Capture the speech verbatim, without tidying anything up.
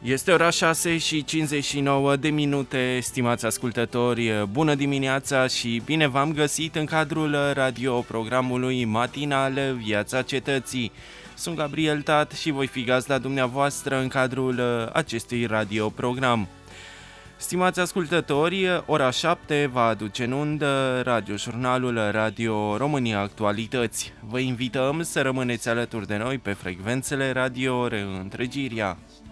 Este ora șase și cincizeci și nouă de minute, stimați ascultători, bună dimineața și bine v-am găsit în cadrul radioprogramului matinal Viața Cetății. Sunt Gabriel Tat și voi fi gazda dumneavoastră în cadrul acestui radioprogram. Stimați ascultători, ora șapte va aduce în undă radiojurnalul Radio România Actualități. Vă invităm să rămâneți alături de noi pe frecvențele radio Reîntregirea.